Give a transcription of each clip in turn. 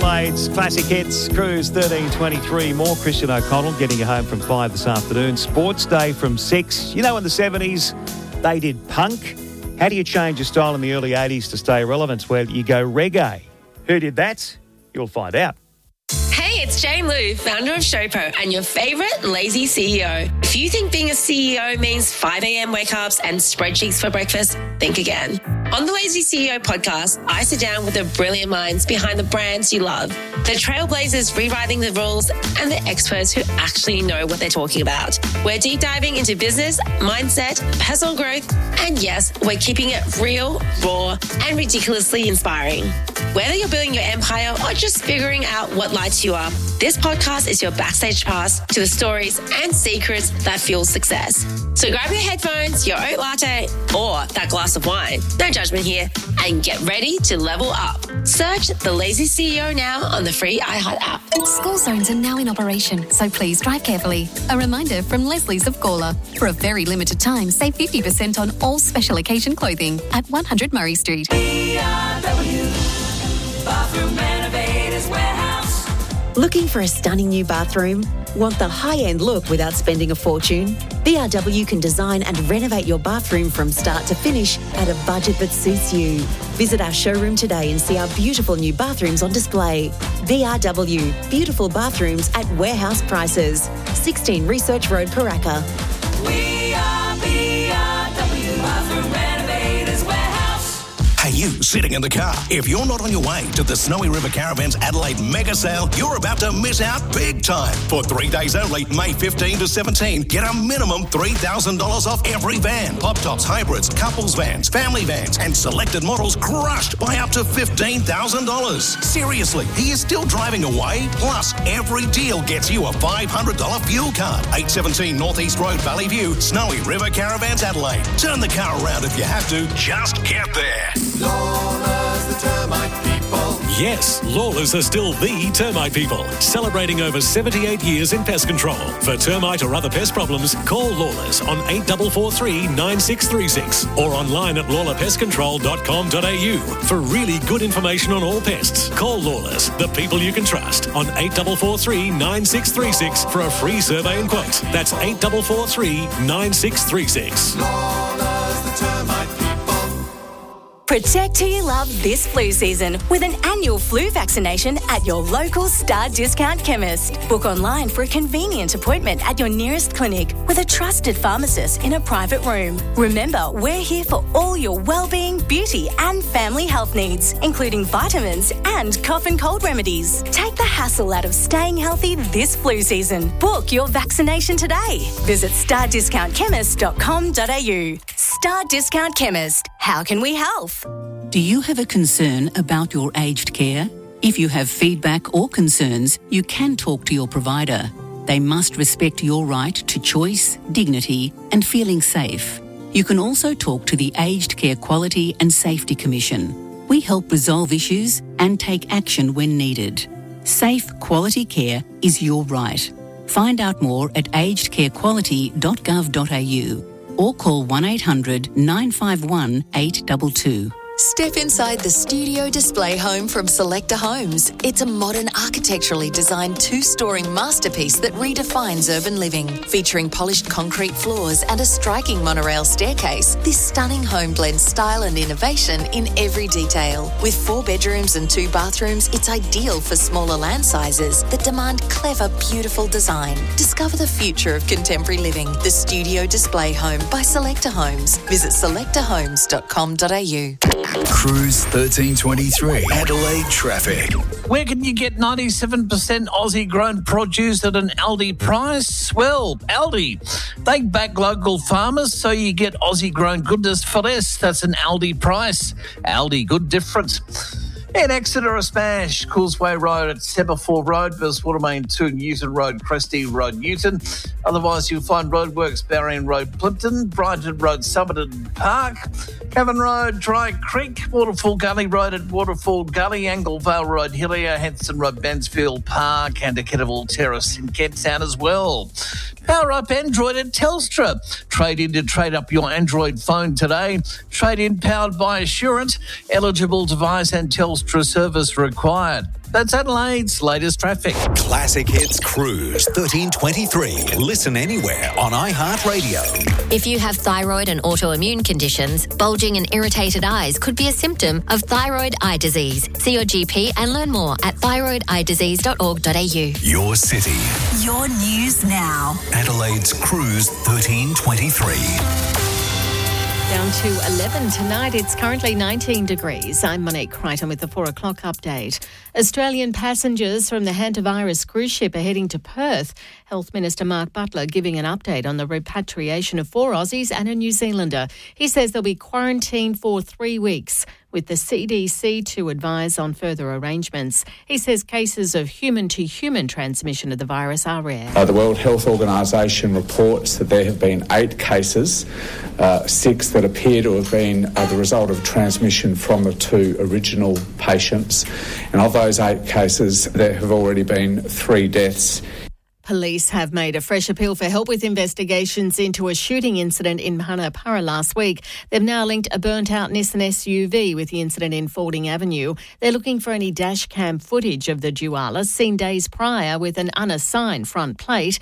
Adelaide's classic hits. Cruise 13:23. More Christian O'Connell getting you home from 5 this afternoon. Sports Day from 6. You know, in the 70s, they did punk. How do you change your style in the early 80s to stay relevant? Well, you go reggae. Who did that? You'll find out. Hey, it's Jane Lou, founder of Showpo and your favourite lazy CEO. If you think being a CEO means 5 a.m. wake-ups and spreadsheets for breakfast, think again. On the Lazy CEO podcast, I sit down with the brilliant minds behind the brands you love, the trailblazers rewriting the rules, and the experts who actually know what they're talking about. We're deep diving into business, mindset, personal growth, and yes, we're keeping it real, raw, and ridiculously inspiring. Whether you're building your empire or just figuring out what lights you up, this podcast is your backstage pass to the stories and secrets that fuel success. So grab your headphones, your oat latte, or that glass of wine. No judgment here. And get ready to level up. Search The Lazy CEO now on the free iHeart app. School zones are now in operation, so please drive carefully. A reminder from Leslie's of Gawler. For a very limited time, save 50% on all special occasion clothing at 100 Murray Street. BRW, Bathroom Renovators Warehouse. Looking for a stunning new bathroom? Want the high-end look without spending a fortune? BRW can design and renovate your bathroom from start to finish at a budget that suits you. Visit our showroom today and see our beautiful new bathrooms on display. BRW, beautiful bathrooms at warehouse prices. 16 Research Road, Paraka. We are BRW, Bathroom Renovators Warehouse. Hey, you sitting in the car. If you're not on your way to the Snowy River Caravans Adelaide Mega Sale, you're about to miss out big time. For 3 days only, May 15 to 17, get a minimum $3,000 off every van. Pop tops, hybrids, couples vans, family vans, and selected models crushed by up to $15,000. Seriously, he is still driving away? Plus, every deal gets you a $500 fuel card. 817 North East Road, Valley View, Snowy River Caravans Adelaide. Turn the car around if you have to. Just get there. Lawless, the termite people. Yes, Lawless are still the termite people, celebrating over 78 years in pest control. For termite or other pest problems, call Lawless on 8443 9636 or online at lawlerpestcontrol.com.au for really good information on all pests. Call Lawless, the people you can trust, on 8443 9636 for a free survey and quote. That's 8443 9636. Lawless, the termite people. Protect who you love this flu season with an annual flu vaccination at your local Star Discount Chemist. Book online for a convenient appointment at your nearest clinic with a trusted pharmacist in a private room. Remember, we're here for all your well-being, beauty and family health needs, including vitamins and cough and cold remedies. Take the hassle out of staying healthy this flu season. Book your vaccination today. Visit stardiscountchemist.com.au. Star Discount Chemist. How can we help? Do you have a concern about your aged care? If you have feedback or concerns, you can talk to your provider. They must respect your right to choice, dignity, and feeling safe. You can also talk to the Aged Care Quality and Safety Commission. We help resolve issues and take action when needed. Safe, quality care is your right. Find out more at agedcarequality.gov.au or call 1800 951 822. Step inside the studio display home from Selector Homes. It's a modern, architecturally designed two-storey masterpiece that redefines urban living. Featuring polished concrete floors and a striking monorail staircase, this stunning home blends style and innovation in every detail. With 4 bedrooms and 2 bathrooms, it's ideal for smaller land sizes that demand clever, beautiful design. Discover the future of contemporary living. The Studio Display Home by Selector Homes. Visit selectorhomes.com.au. Cruise 1323. Adelaide traffic. Where can you get 97% Aussie grown produce at an Aldi price? Well, Aldi. They back local farmers so you get Aussie grown goodness for less. That's an Aldi price. Aldi, good difference. In Exeter, a smash. Causeway Road at Semaphore Road, versus Watermain 2, Newton Road, Cresty Road, Newton. Otherwise, you'll find roadworks, Barrion Road, Plimpton, Brighton Road, Somerton Park, Cavan Road, Dry Creek, Waterfall Gully Road at Waterfall Gully, Anglevale Road, Hillier, Henson Road, Mansfield Park, and Kettleville Terrace in Kent Town as well. Power up Android at Telstra. Trade in to trade up your Android phone today. Trade in powered by Assurant. Eligible device and Telstra service required. That's Adelaide's latest traffic. Classic Hits Cruise 1323. Listen anywhere on iHeartRadio. If you have thyroid and autoimmune conditions, bulging and irritated eyes could be a symptom of thyroid eye disease. See your GP and learn more at thyroideyedisease.org.au. Your city. Your news now. Adelaide's Cruise 1323. Down to 11 tonight. It's currently 19 degrees. I'm Monique Crichton with the 4 o'clock update. Australian passengers from the hantavirus cruise ship are heading to Perth. Health Minister Mark Butler giving an update on the repatriation of 4 Aussies and a New Zealander. He says they'll be quarantined for 3 weeks, with the CDC to advise on further arrangements. He says cases of human-to-human transmission of the virus are rare. The World Health Organisation reports that there have been 8 cases, 6 that appear to have been the result of transmission from the 2 original patients. And of those 8 cases, there have already been 3 deaths. Police have made a fresh appeal for help with investigations into a shooting incident in Manapara last week. They've now linked a burnt-out Nissan SUV with the incident in Fording Avenue. They're looking for any dash cam footage of the Duala seen days prior with an unassigned front plate,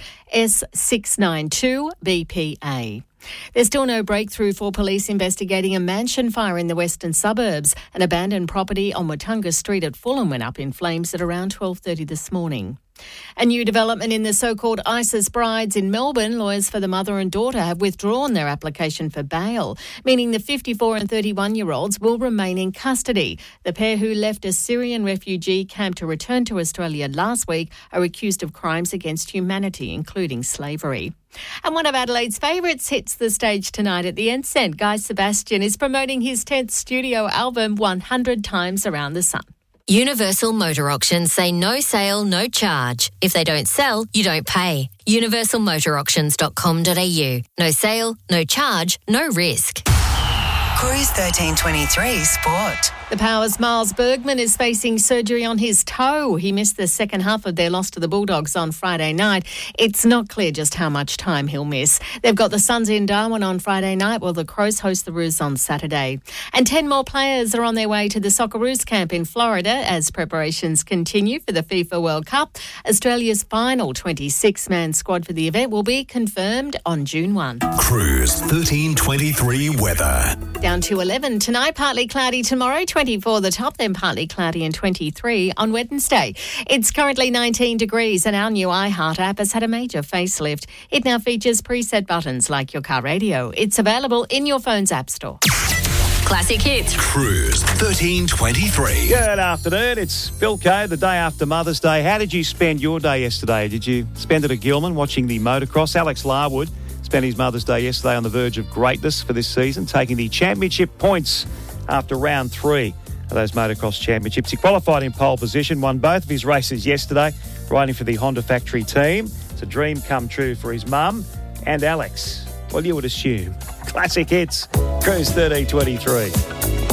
S692BPA. There's still no breakthrough for police investigating a mansion fire in the western suburbs. An abandoned property on Watunga Street at Fulham went up in flames at around 12:30 this morning. A new development in the so-called ISIS brides in Melbourne. Lawyers for the mother and daughter have withdrawn their application for bail, meaning the 54 and 31-year-olds will remain in custody. The pair who left a Syrian refugee camp to return to Australia last week are accused of crimes against humanity, including slavery. And one of Adelaide's favourites hits the stage tonight at the Enceinte. Guy Sebastian is promoting his 10th studio album, 100 Times Around the Sun. Universal Motor Auctions say no sale, no charge. If they don't sell, you don't pay. universalmotorauctions.com.au. No sale, no charge, no risk. Cruise 1323 Sport. The Power's Miles Bergman is facing surgery on his toe. He missed the second half of their loss to the Bulldogs on Friday night. It's not clear just how much time he'll miss. They've got the Suns in Darwin on Friday night, while the Crows host the Roos on Saturday. And 10 more players are on their way to the Socceroos camp in Florida as preparations continue for the FIFA World Cup. Australia's final 26-man squad for the event will be confirmed on June 1. Cruise 1323 weather. Down to 11 tonight, partly cloudy tomorrow, 24 the top, then partly cloudy and 23 on Wednesday. It's currently 19 degrees and our new iHeart app has had a major facelift. It now features preset buttons like your car radio. It's available in your phone's app store. Classic Hits. Cruise 1323. Good afternoon. It's Phil Kay, the day after Mother's Day. How did you spend your day yesterday? Did you spend it at Gilman watching the motocross? Alex Larwood spent his Mother's Day yesterday on the verge of greatness for this season, taking the championship points after round 3 of those motocross championships. He qualified in pole position, won both of his races yesterday, riding for the Honda factory team. It's a dream come true for his mum and Alex. Well, you would assume. Classic Hits, Cruise 1323.